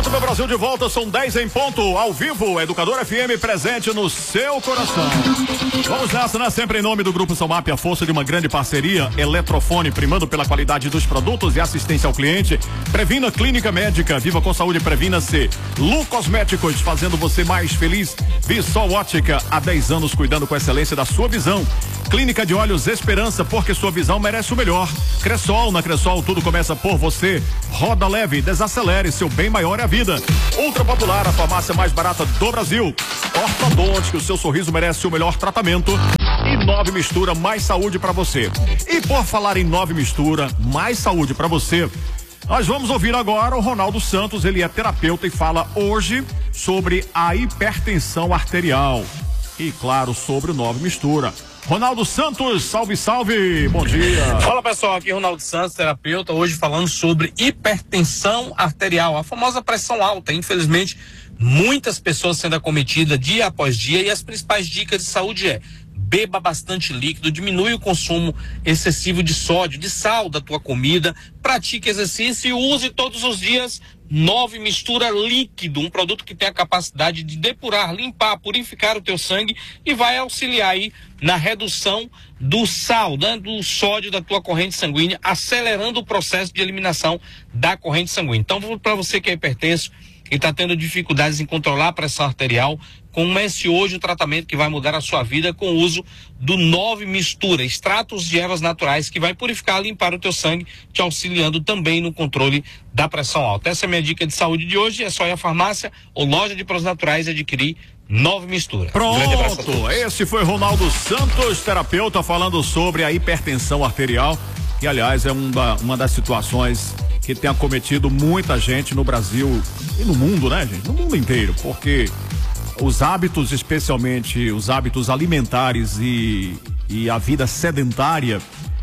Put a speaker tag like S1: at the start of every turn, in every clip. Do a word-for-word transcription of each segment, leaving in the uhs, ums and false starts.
S1: Pronto, meu Brasil, de volta, são dez em ponto, ao vivo, Educador F M presente no seu coração. Vamos nessa, né? Sempre em nome do Grupo Somap, a força de uma grande parceria. Eletrofone, primando pela qualidade dos produtos e assistência ao cliente. Previna Clínica Médica, viva com saúde, previna-se. Lu Cosméticos, fazendo você mais feliz. Vissol Ótica, há dez anos cuidando com excelência da sua visão. Clínica de Olhos Esperança, porque sua visão merece o melhor. Cressol, na Cressol tudo começa por você. Roda leve, desacelere, seu bem maior é a vida. Ultra Popular, a farmácia mais barata do Brasil. Ortodonte, que o seu sorriso merece o melhor tratamento. E Nove Mistura, mais saúde pra você. E por falar em Nove Mistura, mais saúde pra você, nós vamos ouvir agora o Ronaldo Santos, ele é terapeuta e fala hoje sobre a hipertensão arterial. E claro, sobre o Nove Mistura. Ronaldo Santos, salve, salve, bom dia.
S2: Fala pessoal, aqui é Ronaldo Santos, terapeuta, hoje falando sobre hipertensão arterial, a famosa pressão alta. Infelizmente, muitas pessoas sendo acometidas dia após dia, e as principais dicas de saúde é: beba bastante líquido, diminui o consumo excessivo de sódio, de sal da tua comida, pratique exercício e use todos os dias Nove Mistura Líquido, um produto que tem a capacidade de depurar, limpar, purificar o teu sangue e vai auxiliar aí na redução do sal, né, do sódio da tua corrente sanguínea, acelerando o processo de eliminação da corrente sanguínea. Então, para você que é hipertenso e está tendo dificuldades em controlar a pressão arterial, comece hoje o tratamento que vai mudar a sua vida com o uso do Nove Mistura, extratos de ervas naturais que vai purificar, limpar o teu sangue, te auxiliando também no controle da pressão alta. Essa é a minha dica de saúde de hoje, é só ir à farmácia ou loja de produtos naturais e adquirir Nove Mistura.
S1: Pronto, esse foi Ronaldo Santos, terapeuta, falando sobre a hipertensão arterial, que aliás é um da, uma das situações que tem acometido muita gente no Brasil e no mundo, né, gente? No mundo inteiro, porque os hábitos, especialmente os hábitos alimentares e, e a vida sedentária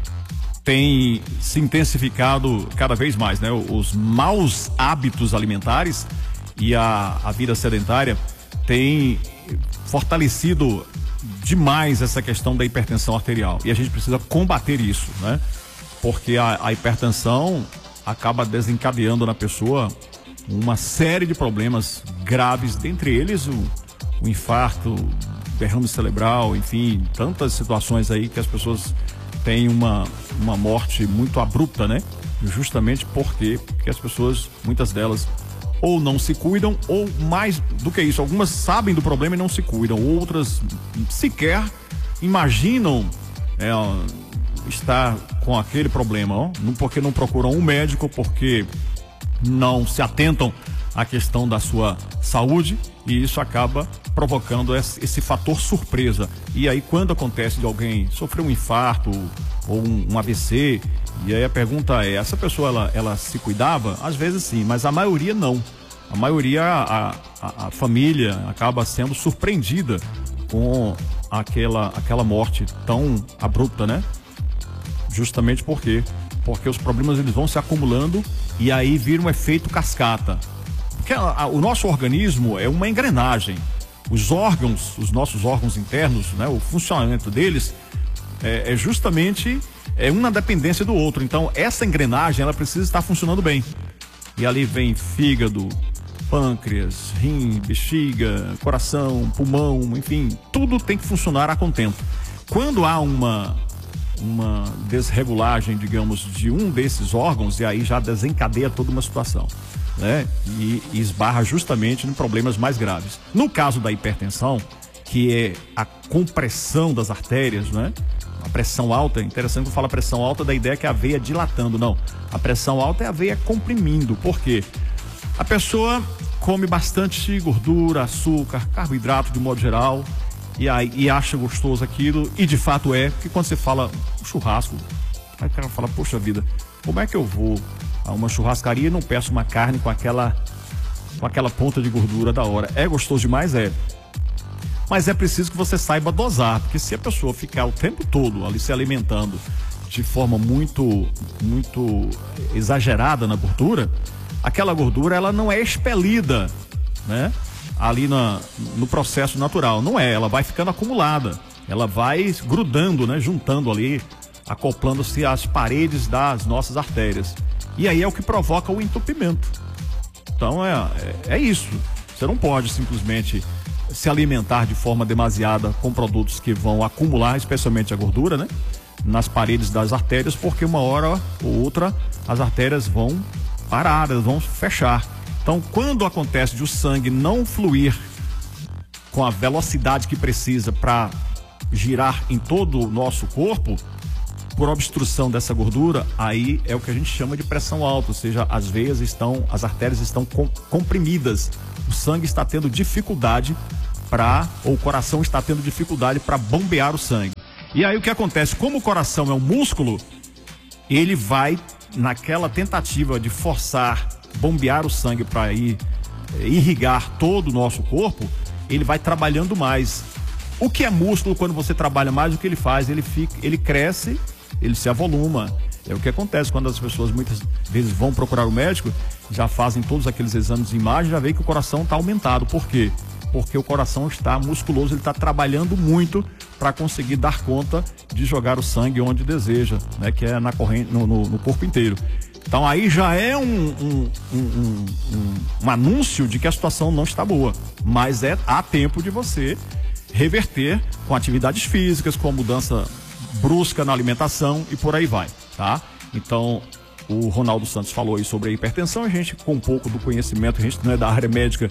S1: tem se intensificado cada vez mais, né? Os maus hábitos alimentares e a, a vida sedentária tem fortalecido demais essa questão da hipertensão arterial. E a gente precisa combater isso, né? Porque a, a hipertensão acaba desencadeando na pessoa uma série de problemas graves, dentre eles o, o infarto, derrame cerebral, enfim, tantas situações aí que as pessoas têm uma, uma morte muito abrupta, né? Justamente porque, porque as pessoas, muitas delas, ou não se cuidam, ou mais do que isso, algumas sabem do problema e não se cuidam, outras sequer imaginam é, estar com aquele problema, ó, porque não procuram um médico, porque não se atentam à questão da sua saúde, e isso acaba provocando esse, esse fator surpresa. E aí, quando acontece de alguém sofrer um infarto ou um, um A V C, e aí a pergunta é: essa pessoa ela, ela se cuidava? Às vezes sim, mas a maioria não. A maioria, a, a, a família acaba sendo surpreendida com aquela, aquela morte tão abrupta, né? Justamente por quê? Porque os problemas eles vão se acumulando e aí vira um efeito cascata. Porque a, a, o nosso organismo é uma engrenagem. Os órgãos, os nossos órgãos internos, né, o funcionamento deles é, é justamente é uma dependência do outro. Então essa engrenagem ela precisa estar funcionando bem. E ali vem fígado, pâncreas, rim, bexiga, coração, pulmão, enfim, tudo tem que funcionar a contento. Quando há uma uma desregulagem, digamos, de um desses órgãos, e aí já desencadeia toda uma situação, né? E, e esbarra justamente em problemas mais graves. No caso da hipertensão, que é a compressão das artérias, né? A pressão alta, interessante que eu falo pressão alta da ideia que é a veia dilatando, não. A pressão alta é a veia comprimindo. Por quê? A pessoa come bastante gordura, açúcar, carboidrato de modo geral, e aí e acha gostoso aquilo, e de fato é, porque quando você fala churrasco, aí o cara fala: poxa vida, como é que eu vou a uma churrascaria e não peço uma carne com aquela com aquela ponta de gordura da hora? É gostoso demais, é. Mas é preciso que você saiba dosar, porque se a pessoa ficar o tempo todo ali se alimentando de forma muito, muito exagerada na gordura, aquela gordura ela não é expelida, né? Ali na, no processo natural, não é, ela vai ficando acumulada, ela vai grudando, né? Juntando ali, acoplando-se às paredes das nossas artérias, e aí é o que provoca o entupimento. Então é, é, é isso. Você não pode simplesmente se alimentar de forma demasiada com produtos que vão acumular, especialmente a gordura, né? Nas paredes das artérias, porque uma hora ou outra as artérias vão parar, elas vão fechar. Então, quando acontece de o sangue não fluir com a velocidade que precisa para girar em todo o nosso corpo, por obstrução dessa gordura, aí é o que a gente chama de pressão alta, ou seja, as veias estão, as artérias estão com, comprimidas, o sangue está tendo dificuldade para, ou o coração está tendo dificuldade para bombear o sangue. E aí o que acontece, como o coração é um músculo, ele vai naquela tentativa de forçar, bombear o sangue para ir irrigar todo o nosso corpo, ele vai trabalhando mais. O que é músculo, quando você trabalha mais, o que ele faz? Ele fica, ele cresce, ele se avoluma. É o que acontece quando as pessoas muitas vezes vão procurar o médico, já fazem todos aqueles exames de imagem, já vê que o coração está aumentado. Por quê? Porque o coração está musculoso, ele está trabalhando muito para conseguir dar conta de jogar o sangue onde deseja, né? Que é na corrente, no, no, no corpo inteiro. Então aí já é um, um, um, um, um, um anúncio de que a situação não está boa, mas é, há tempo de você reverter com atividades físicas, com a mudança brusca na alimentação e por aí vai, tá? Então, o Ronaldo Santos falou aí sobre a hipertensão, a gente com um pouco do conhecimento, a gente não é da área médica,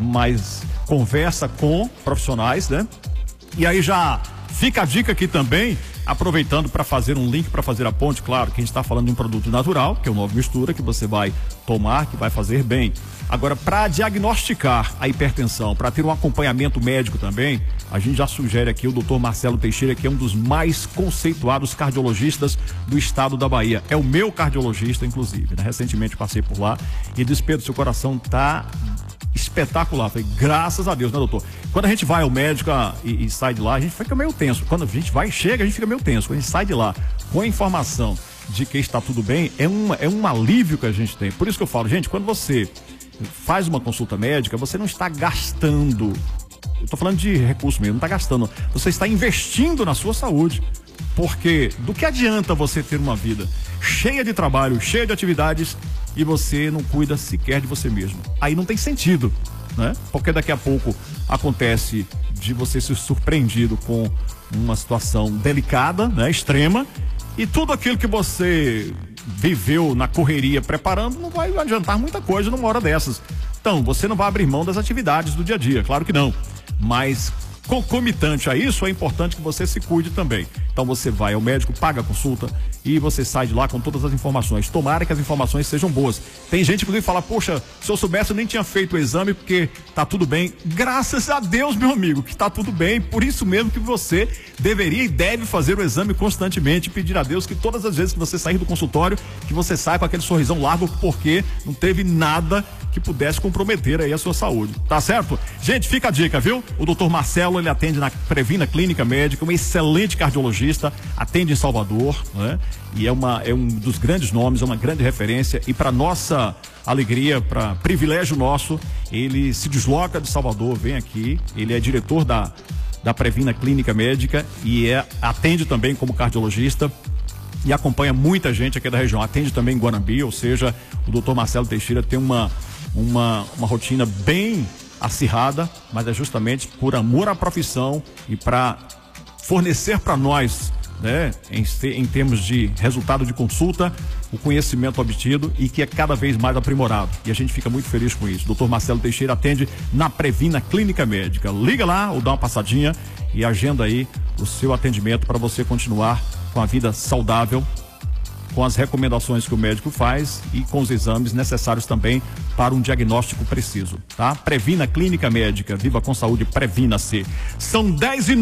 S1: mas conversa com profissionais, né? E aí já fica a dica aqui também, aproveitando para fazer um link, para fazer a ponte, claro, que a gente está falando de um produto natural, que é o Nova Mistura, que você vai tomar, que vai fazer bem. Agora, para diagnosticar a hipertensão, para ter um acompanhamento médico também, a gente já sugere aqui o doutor Marcelo Teixeira, que é um dos mais conceituados cardiologistas do estado da Bahia. É o meu cardiologista, inclusive, né? Recentemente passei por lá e disse: Pedro, seu coração tá espetacular. Falei, graças a Deus, né, doutor? Quando a gente vai ao médico ah, e, e sai de lá, a gente fica meio tenso. Quando a gente vai e chega, a gente fica meio tenso. Quando a gente sai de lá com a informação de que está tudo bem, é, uma, é um alívio que a gente tem. Por isso que eu falo, gente, quando você faz uma consulta médica, você não está gastando. Eu estou falando de recurso mesmo, não está gastando. Você está investindo na sua saúde. Porque do que adianta você ter uma vida cheia de trabalho, cheia de atividades e você não cuida sequer de você mesmo? Aí não tem sentido, né? Porque daqui a pouco acontece de você ser surpreendido com uma situação delicada, né? Extrema, e tudo aquilo que você viveu na correria preparando não vai adiantar muita coisa numa hora dessas. Então, você não vai abrir mão das atividades do dia a dia, claro que não. Mas concomitante a isso, é importante que você se cuide também. Então você vai ao médico, paga a consulta e você sai de lá com todas as informações. Tomara que as informações sejam boas. Tem gente que fala, poxa, se eu soubesse eu nem tinha feito o exame porque tá tudo bem. Graças a Deus, meu amigo, que tá tudo bem. Por isso mesmo que você deveria e deve fazer o exame constantemente, pedir a Deus que todas as vezes que você sair do consultório, que você saia com aquele sorrisão largo, porque não teve nada que pudesse comprometer aí a sua saúde, tá certo? Gente, fica a dica, viu? O doutor Marcelo, ele atende na Previna Clínica Médica, um excelente cardiologista, atende em Salvador, né? E é, uma, é um dos grandes nomes, é uma grande referência, e para nossa alegria, para privilégio nosso, ele se desloca de Salvador, vem aqui, ele é diretor da, da Previna Clínica Médica e é, atende também como cardiologista e acompanha muita gente aqui da região, atende também em Guanambi, ou seja, o doutor Marcelo Teixeira tem uma Uma, uma rotina bem acirrada, mas é justamente por amor à profissão e para fornecer para nós, né, em, em termos de resultado de consulta, o conhecimento obtido e que é cada vez mais aprimorado. E a gente fica muito feliz com isso. doutor Marcelo Teixeira atende na Previna Clínica Médica. Liga lá ou dá uma passadinha e agenda aí o seu atendimento para você continuar com a vida saudável, com as recomendações que o médico faz e com os exames necessários também para um diagnóstico preciso, tá? Previna Clínica Médica, viva com saúde, previna-se. São dez e